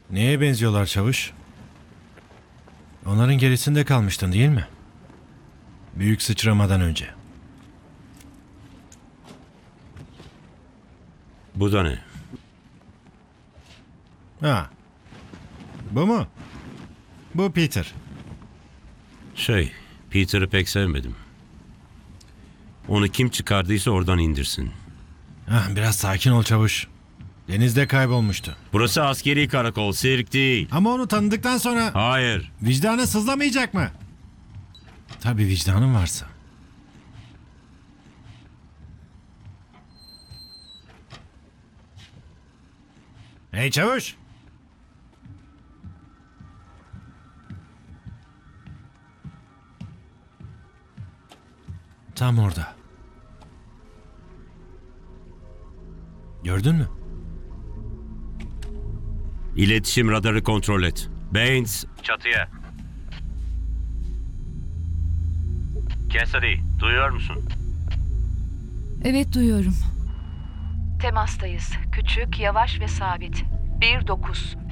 Neye benziyorlar çavuş? Onların gerisinde kalmıştın değil mi? Büyük sıçramadan önce. Bu da ne? Ha. Bu mu? Bu Peter. Peter'ı pek sevmedim. Onu kim çıkardıysa oradan indirsin. Biraz sakin ol çavuş. Denizde kaybolmuştu. Burası askeri karakol, sirk değil. Ama onu tanıdıktan sonra Hayır. vicdanı sızlamayacak mı? Tabii vicdanın varsa. Hey çavuş! Tam orada. Gördün mü? İletişim radarı kontrol et. Baines, çatıya. Cassidy, duyuyor musun? Evet, duyuyorum. Temastayız. Küçük, yavaş ve sabit. 1-9.